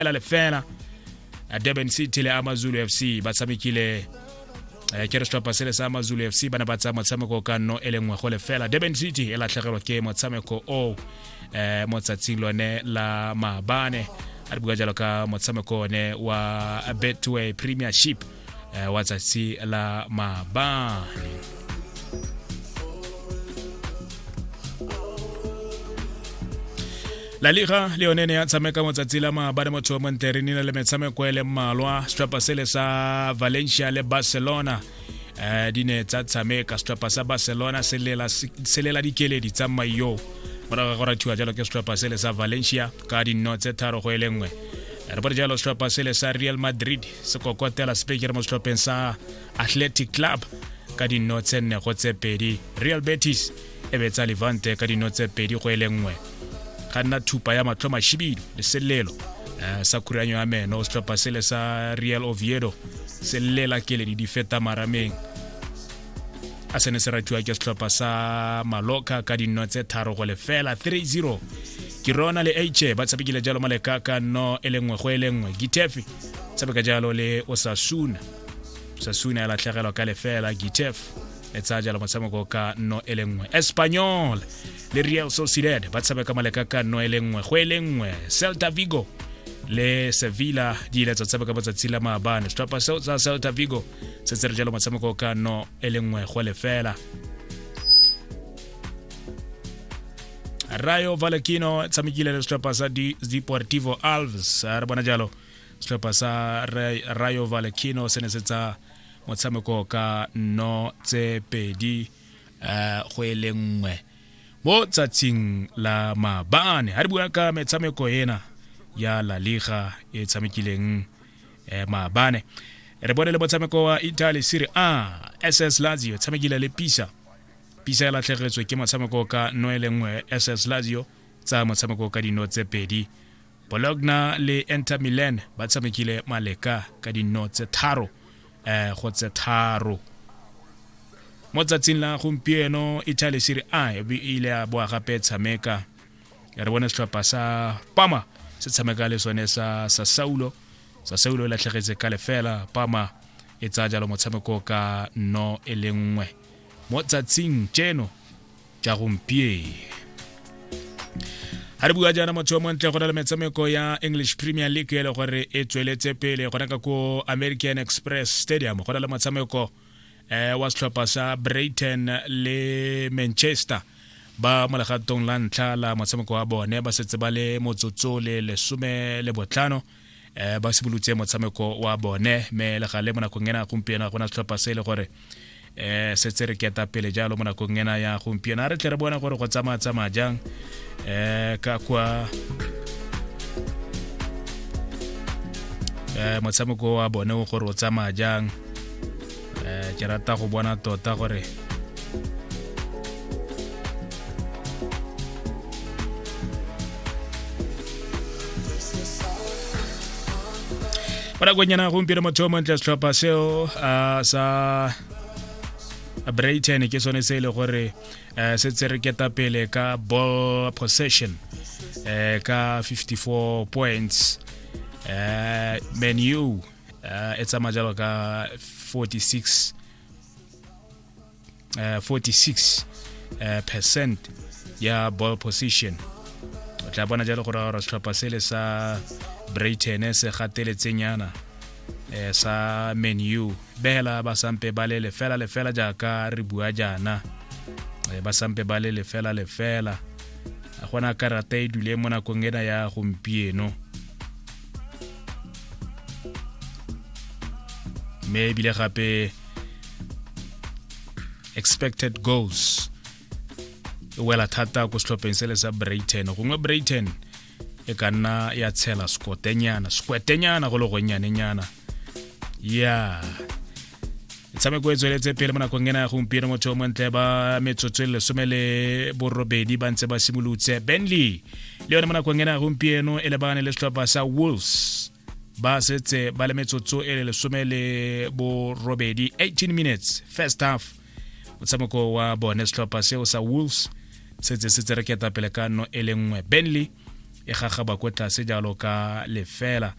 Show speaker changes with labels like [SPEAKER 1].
[SPEAKER 1] lefela Durban City le AmaZulu FC ba tshamekile ke re setlhopha se le sa AmaZulu FC bana ba tsaya motshameko ka nno e le nngwe go lefela. Durban City e latlhegelwa ke motshameko o mo tsatsing lone la maabane a re bua jalo ka motshameko one wa Betway Premiership wa tsatsi la maabane. La Liga le yone ne ya tshameka motsatsi la maabane motho mo nterenile le metshameko ele mmalwa. Setlhopha se le sa Valencia le Barcelona di ne tsa tshameka. Setlhopha sa Barcelona se lela dikeledi tsa mayo morago go rathiwa jalo ke setlhopha se le sa Valencia ka dinno tse 3-1. re bone jalo setlhopha se le sa Real Madrid se kokotela speaker mo setlhopheng sa Athletic Club ka dinno tse 4-2. Real Betis e betsa Levante ka dinno tse 2-1. Kana thupa ya matlho mashibidu le selelo sa kuranyo ya meno setlhopha se le sa Real Oviedo se lela kele di feta marameng a sene se rathiwa ke setlhopha sa Mallorca ka dinno tse 3-0. 3-0 Girona le Elche ba tshamekile jalo maleka ka no e lengwe go e lengwe. Getafe tshameka jalo le Osasuna ya latlhegelwa ka lefela. Getafe e tsaya jalo motshameko ka no e lengwe. Espanyol le Real Sociedad ba tshameka maleka ka no e lengwe go e lengwe. Celta Vigo le Sevilla di ile tsa tshameka motsatsi la maabane. Setlhopha sa Celta Vigo se tsere jalo motshameko ka no e lengwe go lefela. Rayo Vallecano tshamekile le setlhopha sa Deportivo Alaves. Re bona jalo setlhopha sa Rayo Vallecano se ne se tsa motshameko ka no tse 2 go e lengwe mo tsatsing la maabane. Ha re bua ka metshameko ena ya La Liga e tshamekileng maabane, re bone le motshameko wa Italy Serie A. SS Lazio tshamekile le Pisa ya latlhegetswe ke motshameko ka no e lengwe. SS Lazio tsa motshameko ka dino tse 2. Bologna le Inter Milan ba tshamekile maleka ka dino tse 3 go tse 3. Mo tsatsing la gompieno Italy Serie A e ile a boa gape tshameka. Re bone setlhopha sa Parma se tshameka le sone sa Sassuolo e latlhegetse ka lefela. Parma e tsaya jalo motshameko ka no e lengwe mo tsatsing tseno tsa gompieno. Ha re bua jana motho mo ntle go na le metshameko ya English Premier League e le gore e tsweletse pele go ka ko American Express Stadium. Go na le motshameko wa setlhopha sa Brighton le Manchester ba mo legatong la ntlha la motshameko wa bone ba setse ba le motsotso le 15 ba simolotse motshameko wa bone me le gale mo nakong ena gompieno go na setlhopha se le gore se tsere keta pele jalo mo nakong ena ya gompieno. Re tle re bona gore go tsamaya jang ka kwa motshameko wa bone o gore o tsamaya jang. Ke rata go bona tota gore para gonyana gompieno motho mo ntle setlhopha seo sa Brighton ke sone se le gore se tsere keta pele ka ball possession ka 54 points. Man U e tsama jalo ka 46% ya ball position. O tla bona jalo gore setlhopha se le sa Brighton se gateletsenyana sa Man U bela ba sampe ba le lefela jaaka re bua jana. Ba sampe ba le lefela a gona karata e dule mo nakong ena ya gompieno. Me bile gape expected goals wela thata go setlhopheng se le sa Brighton. Gongwe Brighton e ka nna ya tshela skwetenyana go le gonyanenyana ya metshameko e tsweletse pele mo nakong ena ya gompieno. Motho mo ntle ba metsotso le 18 ba ntse ba simolotse. Burnley le yone mo nakong ena ya gompieno e lebane le setlhopha sa Wolves ba setse ba le metsotso e le 18. 18 minutes first half motshameko wa bone setlhopha seo sa Wolves se reketa pele ka no e lengwe. Burnley e gagaba kwa tlase jalo ka lefela